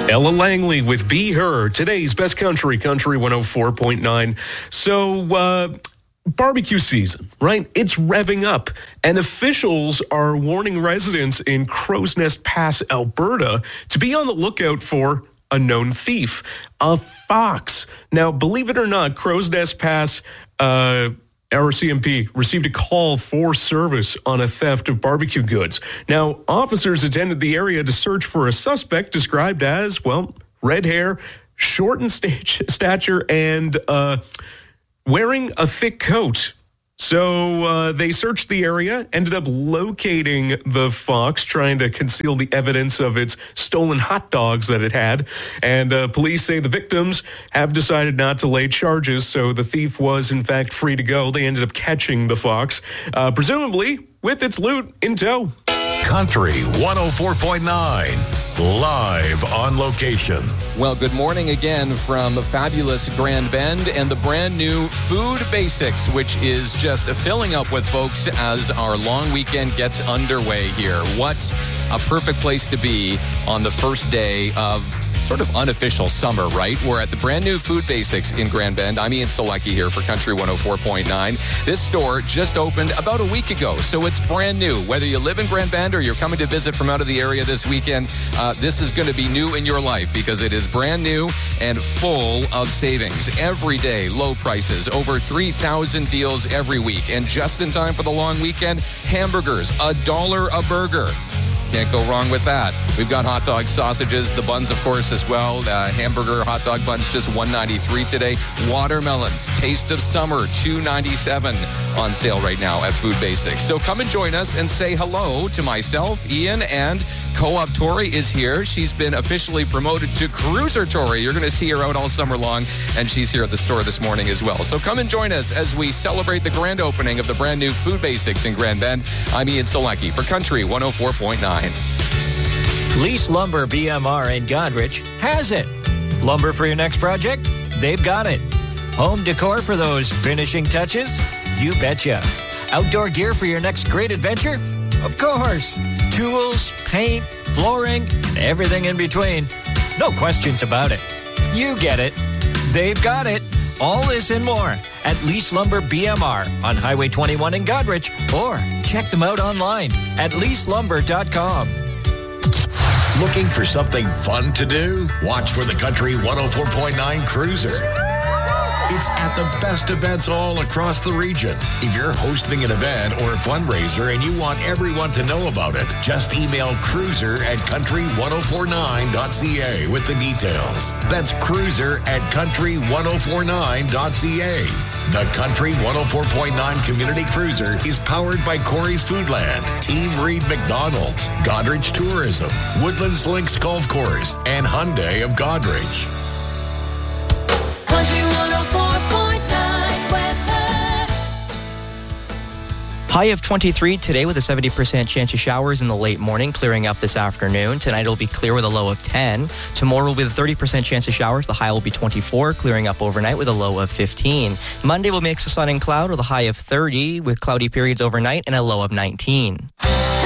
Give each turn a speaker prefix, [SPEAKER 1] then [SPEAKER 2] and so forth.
[SPEAKER 1] Ella Langley with Be Her, today's best country 104.9. So, barbecue season, right? It's revving up, and officials are warning residents in Crow's Nest Pass, Alberta, to be on the lookout for a known thief, a fox. Now, believe it or not, Crow's Nest Pass, our CMP received a call for service on a theft of barbecue goods. Now, officers attended the area to search for a suspect described as, well, red hair, short in stature, and wearing a thick coat. So they searched the area, ended up locating the fox, trying to conceal the evidence of its stolen hot dogs that it had. And police say the victims have decided not to lay charges, so the thief was, in fact, free to go. They ended up catching the fox, presumably with its loot in tow.
[SPEAKER 2] Country 104.9, live on location.
[SPEAKER 3] Well, good morning again from fabulous Grand Bend and the brand new Food Basics, which is just filling up with folks as our long weekend gets underway here. What a perfect place to be on the first day of sort of unofficial summer, right? We're at the brand new Food Basics in Grand Bend. I'm Ian Selecki here for Country 104.9. This store just opened about a week ago, so it's brand new. Whether you live in Grand Bend or you're coming to visit from out of the area this weekend, this is going to be new in your life because it is brand new and full of savings. Every day, low prices, over 3,000 deals every week. And just in time for the long weekend, hamburgers, $1 a burger. Can't go wrong with that. We've got hot dogs, sausages, the buns, of course, as well. Hamburger, hot dog buns, just $1.93 today. Watermelons, Taste of Summer, $2.97 on sale right now at Food Basics. So come and join us and say hello to myself, Ian, and Co-op Tori is here. She's been officially promoted to Cruiser Tori. You're going to see her out all summer long, and she's here at the store this morning as well. So come and join us as we celebrate the grand opening of the brand new Food Basics in Grand Bend. I'm Ian Selecki for Country 104.9.
[SPEAKER 4] Lease Lumber BMR in Godrich has it. Lumber for your next project? They've got it. Home decor for those finishing touches? You betcha. Outdoor gear for your next great adventure? Of course. Tools, paint, flooring, and everything in between. No questions about it. You get it. They've got it. All this and more at Lease Lumber BMR on Highway 21 in Godrich, or check them out online at leaselumber.com.
[SPEAKER 2] Looking for something fun to do? Watch for the Country 104.9 Cruiser. It's at the best events all across the region. If you're hosting an event or a fundraiser and you want everyone to know about it, just email cruiser@country1049.ca with the details. That's cruiser@country1049.ca. The Country 104.9 Community Cruiser is powered by Corey's Foodland, Team Reed McDonald's, Godrich Tourism, Woodlands Links Golf Course, and Hyundai of Godrich.
[SPEAKER 5] Country 104.9 weather.
[SPEAKER 6] High of 23 today with a 70% chance of showers in the late morning, clearing up this afternoon. Tonight it'll be clear with a low of 10. Tomorrow with a 30% chance of showers. The high will be 24, clearing up overnight with a low of 15. Monday will mix of sun and cloud with a high of 30 with cloudy periods overnight and a low of 19.